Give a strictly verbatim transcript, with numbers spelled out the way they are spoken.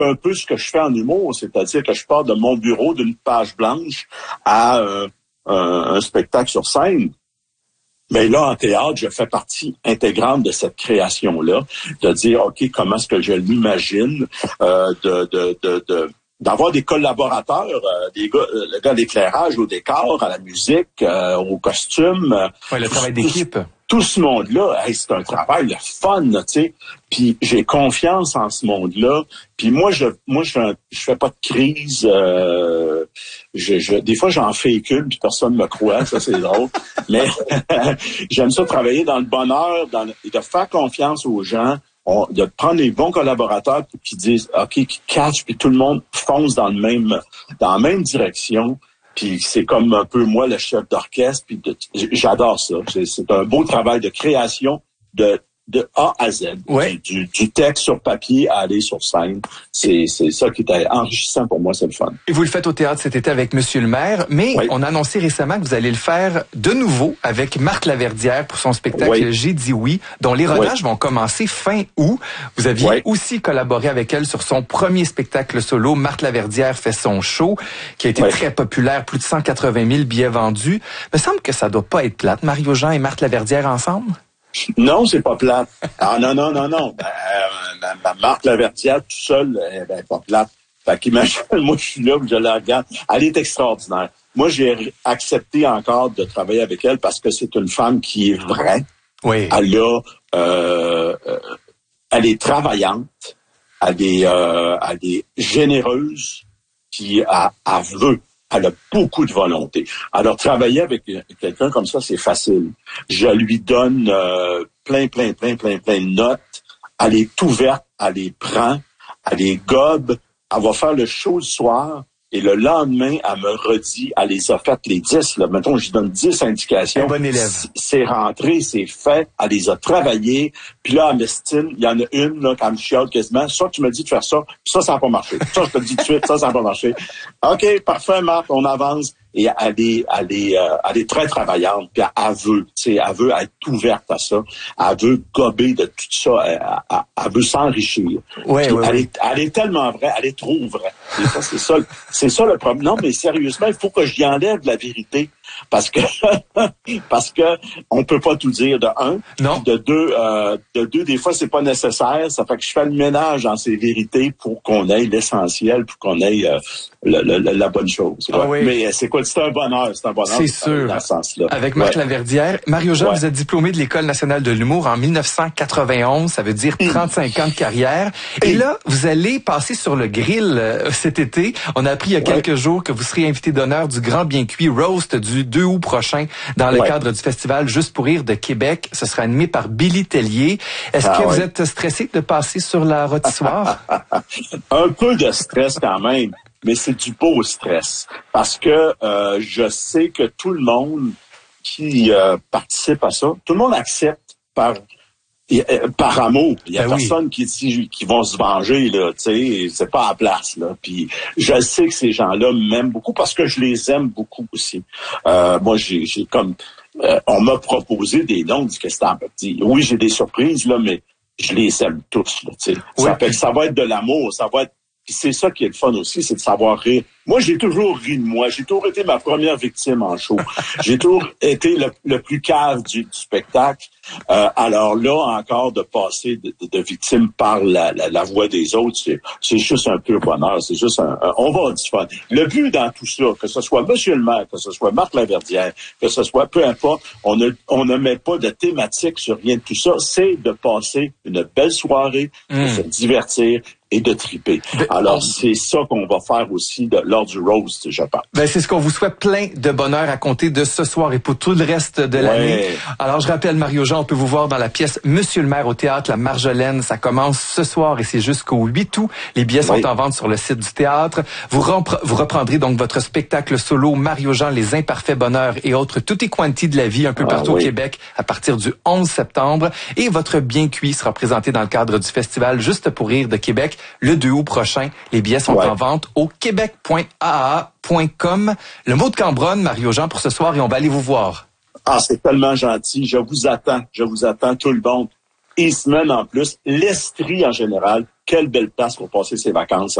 un peu ce que je fais en humour, c'est-à-dire que je pars de mon bureau d'une page blanche à euh, un, un spectacle sur scène. Mais là, en théâtre, je fais partie intégrante de cette création-là, de dire, OK, comment est-ce que je l'imagine, euh, de, de, de, de, d'avoir des collaborateurs, euh, des gars, euh, le gars d'éclairage, au décor, à la musique, euh, au costume. Euh, ouais, le tout, travail d'équipe. Tout, tout ce monde-là, hey, c'est un travail le fun, tu sais. Puis j'ai confiance en ce monde-là. Puis moi, je, moi, je fais, un, je fais pas de crise. Euh, je, je, des fois, j'en fais une, puis personne me croit. Ça, c'est drôle. Mais j'aime ça travailler dans le bonheur, dans le, de faire confiance aux gens. On, de prendre les bons collaborateurs qui disent OK, qui catchent, puis tout le monde fonce dans le même dans la même direction. Puis c'est comme un peu moi le chef d'orchestre. Puis de, j'adore ça. C'est, c'est un beau travail de création de de A à Z, ouais. du, du, du texte sur papier à aller sur scène. C'est, c'est ça qui est enrichissant pour moi, c'est le fun. Et vous le faites au théâtre cet été avec Monsieur le maire, mais oui. On a annoncé récemment que vous allez le faire de nouveau avec Marthe Laverdière pour son spectacle oui. J'ai dit oui, dont les rodages oui. vont commencer fin août. Vous aviez oui. aussi collaboré avec elle sur son premier spectacle solo, Marthe Laverdière fait son show, qui a été oui. très populaire, plus de cent quatre-vingt mille billets vendus. Il me semble que ça doit pas être plate, Mario-Jean et Marthe Laverdière ensemble? Non, c'est pas plate. Ah non, non, non, non. Ben, euh, ma Marthe Laverdière, tout seul, elle ben, pas plate. Fait qu'imagine, moi, je suis là, je la regarde. Elle est extraordinaire. Moi, j'ai accepté encore de travailler avec elle parce que c'est une femme qui est vraie. Oui. Elle a, euh, euh, elle est travaillante. Elle est, euh, elle est généreuse. Puis, elle, elle veut. Elle a beaucoup de volonté. Alors, travailler avec quelqu'un comme ça, c'est facile. Je lui donne euh, plein, plein, plein, plein, plein de notes. Elle est ouverte, elle les prend, elle les gobe. Elle va faire le show le soir et le lendemain, elle me redit, elle les a faites les dix. Là. Mettons, je lui donne dix indications. Un bon élève. C'est rentré, c'est fait. Elle les a travaillées. Puis là, à Mestine, il y en a une là, quand me chiale quasiment. Ça, tu me dis de faire ça. Puis ça, ça n'a pas marché. Ça, je te le dis tout de suite, ça, ça n'a pas marché. OK, parfait, Marc, on avance. Et elle est, elle est, euh, elle est très travaillante. Puis elle veut, tu sais, elle veut être ouverte à ça. Elle veut gober de tout ça. Elle, elle, elle veut s'enrichir. Ouais, ouais, elle, ouais. Est, elle est tellement vraie, elle est trop vraie. Et ça, c'est ça, c'est ça le problème. Non, mais sérieusement, il faut que j'y enlève la vérité. Parce que parce que on peut pas tout dire de un. Non. De deux, euh, de deux, des fois, c'est pas nécessaire. Ça fait que je fais le ménage dans ces vérités pour qu'on ait l'essentiel, pour qu'on ait euh, le, le, la bonne chose. Ouais. Ah oui. Mais c'est quoi? C'est un bonheur. C'est un bonheur. C'est sûr. Dans ce sens-là. Avec Marthe ouais. Laverdière. Mario-Jean, ouais. vous êtes diplômé de l'École nationale de l'humour en dix-neuf cent quatre-vingt-onze. Ça veut dire trente-cinq ans de carrière. Et là, vous allez passer sur le grill euh, cet été. On a appris il y a quelques ouais. jours que vous serez invité d'honneur du Grand Bien Cuit Roast du deux août prochain dans le ouais. cadre du festival Juste pour rire de Québec. Ce sera animé par Billy Tellier. Est-ce ah, que ouais. vous êtes stressé de passer sur la rôtissoire? Un peu de stress quand même, mais c'est du beau stress. Parce que euh, je sais que tout le monde qui euh, participe à ça, tout le monde accepte par par amour. Il y a ben personne oui. qui qui vont se venger, là, tu sais, c'est pas à la place, là. Puis je sais que ces gens-là m'aiment beaucoup parce que je les aime beaucoup aussi. Euh, moi, j'ai, j'ai comme euh, on m'a proposé des noms, dit qu'est-ce que t'en dis. Oui, j'ai des surprises, là, mais je les aime tous, là, tu sais. Oui. Ça, fait, ça va être de l'amour, ça va être. Puis c'est ça qui est le fun aussi, c'est de savoir rire. Moi, j'ai toujours ri de moi. J'ai toujours été ma première victime en show. J'ai toujours été le, le plus cave du, du spectacle. Euh, alors là, encore, de passer de, de, de victime par la, la, la voix des autres, c'est, c'est juste un pur bonheur. C'est juste un, un... On va avoir du fun. Le but dans tout ça, que ce soit Monsieur le maire, que ce soit Marthe Laverdière, que ce soit peu importe, on ne, on ne met pas de thématique sur rien de tout ça. C'est de passer une belle soirée, mmh. de se divertir et de triper. Ben, Alors, on... c'est ça qu'on va faire aussi de, lors du roast, je pense. Ben, c'est ce qu'on vous souhaite, plein de bonheur à compter de ce soir et pour tout le reste de ouais. l'année. Alors, je rappelle, Mario-Jean, on peut vous voir dans la pièce Monsieur le maire au théâtre La Marjolaine. Ça commence ce soir et c'est jusqu'au huit août. Les billets sont oui. en vente sur le site du théâtre. Vous, rempre... vous reprendrez donc votre spectacle solo Mario-Jean, Les Imparfaits Bonheurs et autres tutti quanti de la vie un peu ah, partout oui. au Québec à partir du onze septembre. Et votre Bien Cuit sera présenté dans le cadre du festival Juste pour rire de Québec le deux août prochain. Les billets sont ouais. en vente au québec point a a point com. Le mot de Cambronne, Mario-Jean, pour ce soir et on va aller vous voir. Ah, c'est tellement gentil. Je vous attends. Je vous attends, tout le monde. Eastman en plus, l'Estrie en général. Quelle belle place pour passer ses vacances.